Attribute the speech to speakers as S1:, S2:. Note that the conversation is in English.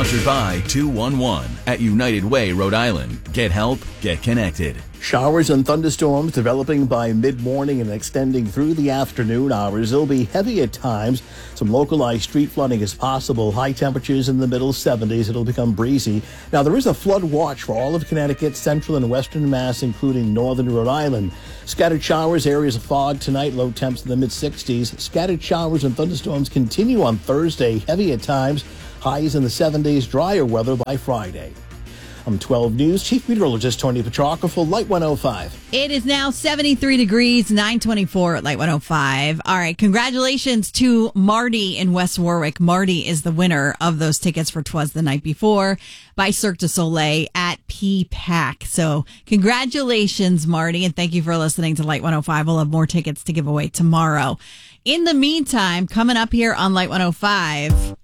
S1: Sponsored by 211 at United Way, Rhode Island. Get help, get connected.
S2: Showers and thunderstorms developing by mid-morning and extending through the afternoon hours. They'll be heavy at times. Some localized street flooding is possible. High temperatures in the middle 70s. It'll become breezy. Now, there is a flood watch for all of Connecticut, central and western Mass, including northern Rhode Island. Scattered showers, areas of fog tonight, low temps in the mid-60s. Scattered showers and thunderstorms continue on Thursday, heavy at times. Highs in the 70s, drier weather by Friday. I'm 12 News Chief Meteorologist Tony Petrarca for Light 105.
S3: It is now 73 degrees, 924 at Light 105. All right, congratulations to Marty in West Warwick. Marty is the winner of those tickets for 'Twas the Night Before by Cirque du Soleil at P-PAC. So congratulations, Marty, and thank you for listening to Light 105. We'll have more tickets to give away tomorrow. In the meantime, coming up here on Light 105...